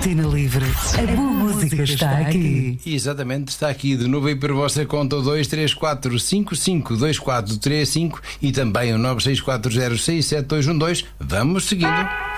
Antena Livre. A boa música está aqui. Exatamente, está aqui de novo aí para a vossa conta o 234552435 e também o 964067212. Vamos seguindo.